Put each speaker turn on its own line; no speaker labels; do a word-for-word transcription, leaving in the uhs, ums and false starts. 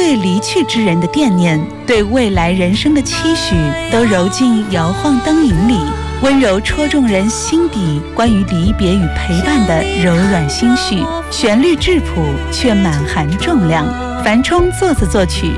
对离去之人的惦念，对未来人生的期许，都揉进摇晃灯影里，温柔戳中人心底关于离别与陪伴的柔软心绪。旋律质朴却满含重量。樊冲作词作曲，